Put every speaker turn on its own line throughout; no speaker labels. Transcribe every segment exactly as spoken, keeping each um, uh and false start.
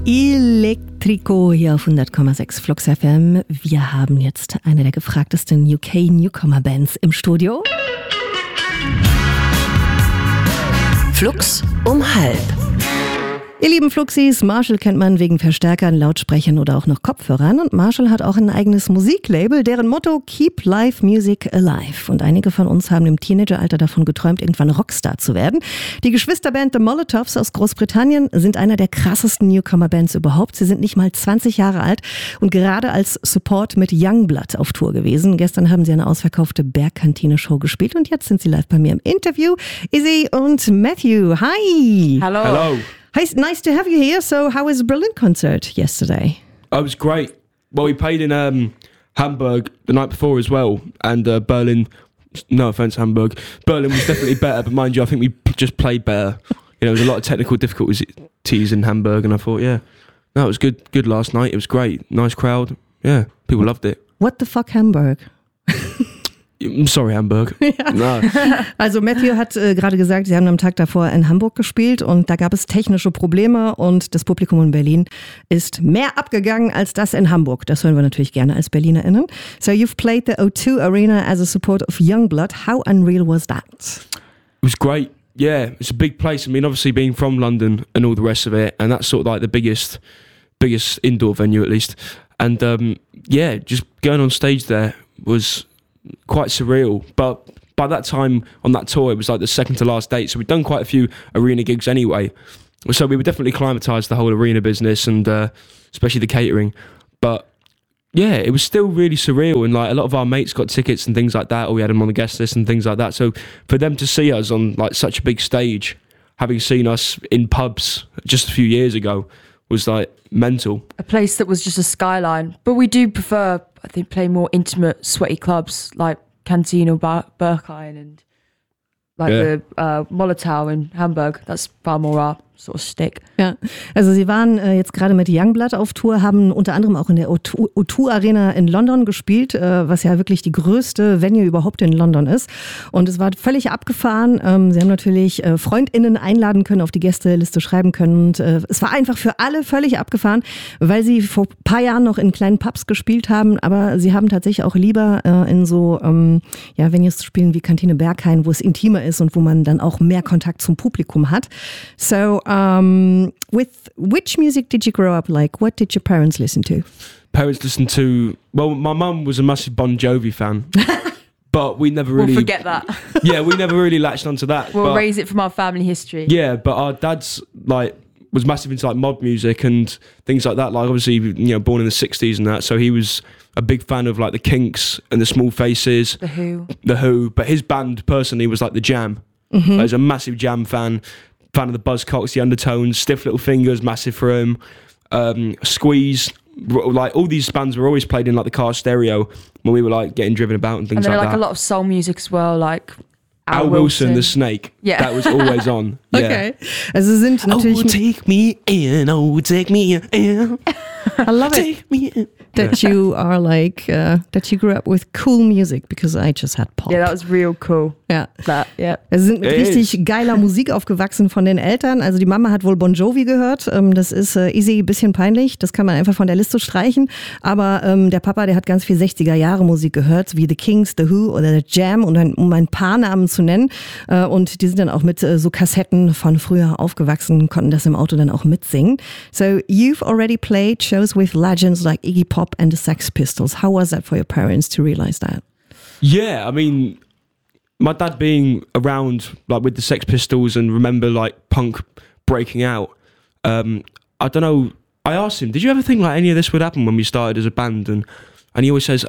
Electrico hier auf hundert Komma sechs Flux F M. Wir haben jetzt eine der gefragtesten U K-Newcomer-Bands im Studio.
Flux um halb.
Ihr lieben Fluxis, Marshall kennt man wegen Verstärkern, Lautsprechern oder auch noch Kopfhörern. Und Marshall hat auch ein eigenes Musiklabel, deren Motto Keep Live Music Alive. Und einige von uns haben im Teenageralter davon geträumt, irgendwann Rockstar zu werden. Die Geschwisterband The Molotovs aus Großbritannien sind einer der krassesten Newcomer-Bands überhaupt. Sie sind nicht mal zwanzig Jahre alt und gerade als Support mit Youngblood auf Tour gewesen. Gestern haben sie eine ausverkaufte Bergkantine-Show gespielt und jetzt sind sie live bei mir im Interview. Izzy und Matthew, hi!
Hello.
Hello.
Hi, it's nice to have you here. So how was the Berlin concert yesterday?
Oh, it was great. Well, we played in um, Hamburg the night before as well, and uh, Berlin, no offence Hamburg, Berlin was definitely better, but mind you, I think we p- just played better. You know, there was a lot of technical difficulties in Hamburg, and I thought, yeah, no, it was good good last night. It was great. Nice crowd. Yeah, people loved it.
What the fuck, Hamburg?
I'm sorry, Hamburg.
Ja.
No.
Also Matthew hat äh, gerade gesagt, sie haben am Tag davor in Hamburg gespielt und da gab es technische Probleme und das Publikum in Berlin ist mehr abgegangen als das in Hamburg. Das hören wir natürlich gerne als BerlinerInnen. So you've played the O two Arena as a support of Youngblood. How unreal was that?
It was great. Yeah, it's a big place. I mean, obviously being from London and all the rest of it, and that's sort of like the biggest, biggest indoor venue at least. And um, yeah, just going on stage there was quite surreal, but by that time on that tour it was like the second to last date, so we'd done quite a few arena gigs anyway, so we were definitely acclimatised to the whole arena business and uh, especially the catering. But yeah, it was still really surreal, and like a lot of our mates got tickets and things like that, or we had them on the guest list and things like that, so for them to see us on like such a big stage, having seen us in pubs just a few years ago, was like mental.
A place that was just a skyline, but we do prefer, I think, play more intimate, sweaty clubs like Canteen or Ber- Berghain and like
yeah.
the uh, Molotow in Hamburg. That's far more our sort of stick.
Ja, also sie waren äh, jetzt gerade mit Youngblood auf Tour, haben unter anderem auch in der O zwei Arena in London gespielt, äh, was ja wirklich die größte Venue überhaupt in London ist. Und es war völlig abgefahren. Ähm, sie haben natürlich äh, FreundInnen einladen können, auf die Gästeliste schreiben können. Und äh, es war einfach für alle völlig abgefahren, weil sie vor ein paar Jahren noch in kleinen Pubs gespielt haben. Aber sie haben tatsächlich auch lieber äh, in so ähm, ja, Venues zu spielen wie Kantine Berghain, wo es intimer ist und wo man dann auch mehr Kontakt zum Publikum hat. So, Um, with which music did you grow up like? What did your parents listen to?
Parents listened to, well, my mum was a massive Bon Jovi fan, but we never really...
We'll forget that.
Yeah, we never really latched onto that.
We'll
but,
raise it from our family history.
Yeah, but our dad's like was massive into like mod music and things like that. Like obviously, you know, born in the sixties and that, so he was a big fan of like the Kinks and the Small Faces,
The Who.
The Who. But his band personally was like the Jam.
Mm-hmm.
Like, he was a massive Jam fan. Fan of the Buzzcocks, the Undertones, Stiff Little Fingers, massive for him. Um, Squeeze, like all these bands were always played in like the car stereo when we were like getting driven about and things
And then
like
like
that.
a lot of soul music as well, like
Al, Al Wilson, the Snake.
Yeah.
That was always on. Yeah.
Okay. Also sind natürlich...
Oh, take me in, oh, take me in.
I love it.
Take me in.
That you are like, uh, that you grew up with cool music, because I just had pop.
Yeah, that was real cool.
Ja.
That, yeah.
Sie sind mit
It
richtig
is.
geiler Musik aufgewachsen von den Eltern. Also die Mama hat wohl Bon Jovi gehört. Ähm, das ist äh, easy, ein bisschen peinlich. Das kann man einfach von der Liste streichen. Aber ähm, der Papa, der hat ganz viel sechziger Jahre Musik gehört, wie The Kinks, The Who oder The Jam, und ein, um ein paar Namen zu nennen. Äh, und die sind dann auch mit äh, so Kassetten von früher aufgewachsen, konnten das im Auto dann auch mitsingen. So you've already played shows with legends like Iggy Pop and the Sex Pistols. How was that for your parents to realize that?
Yeah, I mean, my dad being around like with the Sex Pistols and remember like punk breaking out. Um, I don't know. I asked him, did you ever think like any of this would happen when we started as a band? And and he always says,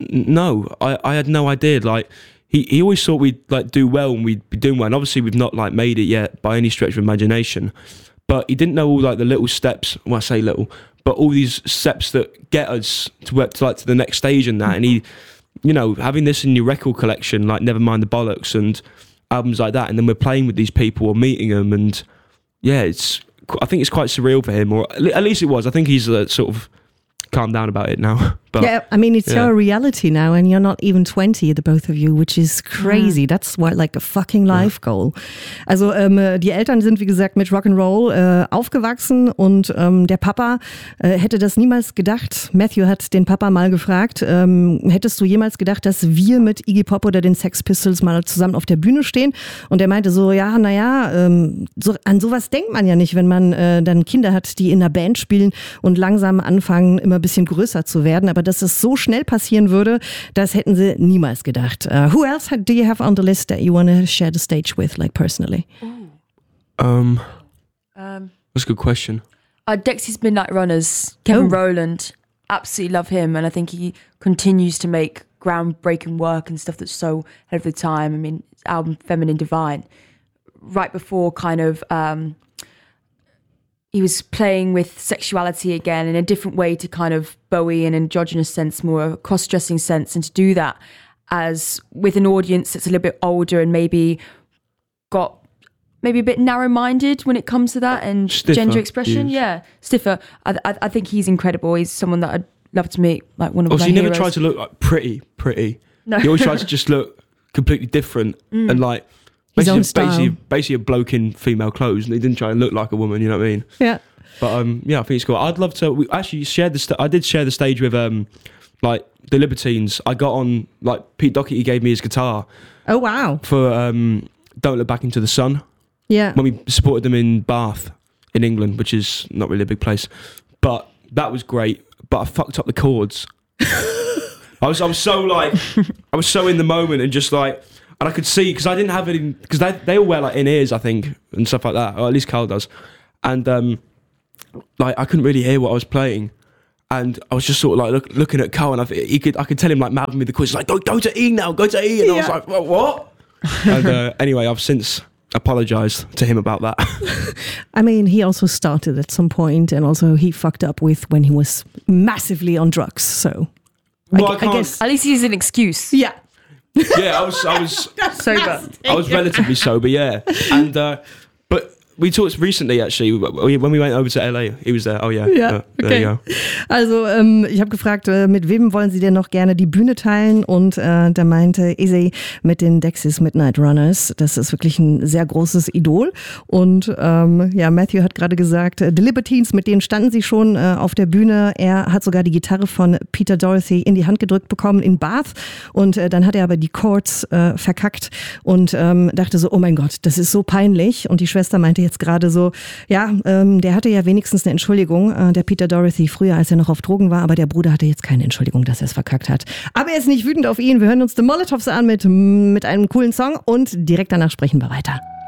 no, I, I had no idea. Like he, he always thought we'd like do well and we'd be doing well. And obviously we've not like made it yet by any stretch of imagination. But he didn't know all like the little steps. Well, I say little, but all these steps that get us to, to like to the next stage and that. And he, you know, having this in your record collection, like Nevermind the Bollocks and albums like that, and then we're playing with these people or meeting them, and yeah, it's. I think it's quite surreal for him, or at least it was. I think he's uh, sort of calmed down about it now. But,
yeah, I mean, it's
yeah.
your reality now, and you're not even twenty, the both of you, which is crazy. Mm. That's what, like a fucking life yeah. goal. Also ähm, die Eltern sind, wie gesagt, mit Rock'n'Roll äh, aufgewachsen und ähm, der Papa äh, hätte das niemals gedacht. Matthew hat den Papa mal gefragt, ähm, hättest du jemals gedacht, dass wir mit Iggy Pop oder den Sex Pistols mal zusammen auf der Bühne stehen? Und er meinte so, ja, naja, ähm, so, an sowas denkt man ja nicht, wenn man äh, dann Kinder hat, die in einer Band spielen und langsam anfangen, immer ein bisschen größer zu werden. Aber dass es so schnell passieren würde, das hätten sie niemals gedacht. Uh, who else do you have on the list that you want to share the stage with, like personally?
Um,
um,
that's a good question.
Uh, Dexys Midnight Runners, Kevin
Oh.
Rowland, absolutely love him, and I think he continues to make groundbreaking work and stuff that's so ahead of the time. I mean, his album Feminine Divine, right before kind of um, he was playing with sexuality again in a different way to kind of Bowie, an androgynous sense, more a cross-dressing sense, and to do that as with an audience that's a little bit older and maybe got maybe a bit narrow-minded when it comes to that and
Stiffer
gender expression.
views.
Yeah, stiffer. I, I, I think he's incredible. He's someone that I'd love to meet, like one of
Also,
my
he never
heroes.
tried to look like pretty, pretty.
No.
He always tried to just look completely different
Mm.
and like
His
basically,
own style.
basically, basically a bloke in female clothes, and he didn't try and look like a woman. You know what I mean?
Yeah.
But um, yeah, I think it's cool. I'd love to. We actually shared the. St- I did share the stage with um, like the Libertines. I got on like Pete Doherty gave me his guitar
Oh, wow.
for um, Don't Look Back Into the Sun
Yeah.
when we supported them in Bath in England, which is not really a big place. But that was great. But I fucked up the chords. I was I was so like I was so in the moment and just like, and I could see because I didn't have it in because they they all wear like in ears, I think, and stuff like that, or at least Carl does, and um like I couldn't really hear what I was playing, and I was just sort of like look, looking at Carl, and I he could I could tell him like mouthing me the chords like go go to E now, go to E, and I was
Yeah.
like what what? And uh, anyway, I've since apologised to him about that.
I mean, he also started at some point, and also he fucked up with when he was massively on drugs. So,
Well,
I,
I can't-
guess.
At least he's an excuse.
Yeah.
Yeah, I was I was
Sober.
I was relatively sober, yeah. And uh, but we talked recently actually when we went over to L A. He was there. Oh yeah.
Ja,
uh, there
okay.
you go.
Also ähm, ich habe gefragt, äh, mit wem wollen Sie denn noch gerne die Bühne teilen? Und äh, da meinte Izzy mit den Dexys Midnight Runners. Das ist wirklich ein sehr großes Idol. Und ähm, ja, Matthew hat gerade gesagt, äh, The Libertines, mit denen standen sie schon äh, auf der Bühne. Er hat sogar die Gitarre von Peter Doherty in die Hand gedrückt bekommen in Bath. Und äh, dann hat er aber die Chords äh, verkackt und ähm, dachte so, oh mein Gott, das ist so peinlich. Und die Schwester meinte jetzt gerade so, ja, ähm, der hatte ja wenigstens eine Entschuldigung, äh, der Peter Doherty, früher, als er noch auf Drogen war, aber der Bruder hatte jetzt keine Entschuldigung, dass er es verkackt hat. Aber er ist nicht wütend auf ihn. Wir hören uns The Molotovs an mit, mit einem coolen Song und direkt danach sprechen wir weiter.